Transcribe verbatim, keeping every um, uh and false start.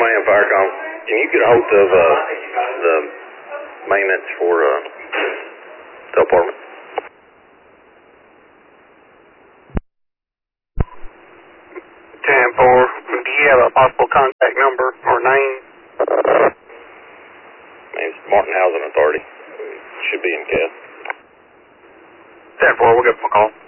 man, Firecom. Can you get a hold of uh, the maintenance for uh, the apartment? ten four, do you have a possible contact number or name? Name's Martin Housing Authority. Should be in Cass. ten four, we'll give them a call.